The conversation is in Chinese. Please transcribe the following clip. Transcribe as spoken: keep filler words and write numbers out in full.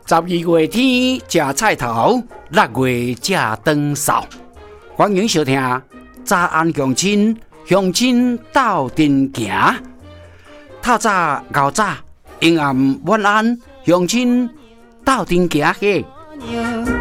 十二月天吃菜头，六月吃长扫。欢迎收听《早安乡亲》，乡亲斗阵行。透早熬早，阴暗晚安，乡亲斗阵行嘿。